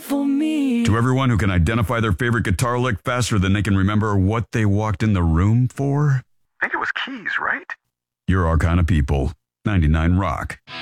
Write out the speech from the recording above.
for me. To everyone who can identify their favorite guitar lick faster than they can remember what they walked in the room for. I think it was keys, right? You're our kind of people. 99 Rock.